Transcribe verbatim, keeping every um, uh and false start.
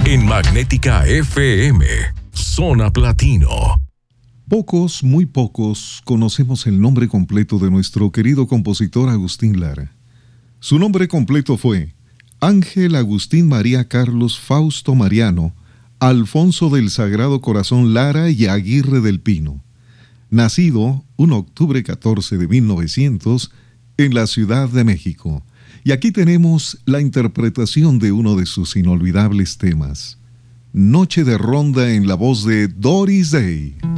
En Magnética F M, Zona Platino. Pocos, muy pocos, conocemos el nombre completo de nuestro querido compositor Agustín Lara. Su nombre completo fue Ángel Agustín María Carlos Fausto Mariano Alfonso del Sagrado Corazón Lara y Aguirre del Pino. Nacido un octubre catorce de mil novecientos en la Ciudad de México. Y aquí tenemos la interpretación de uno de sus inolvidables temas. Noche de Ronda en la voz de Doris Day.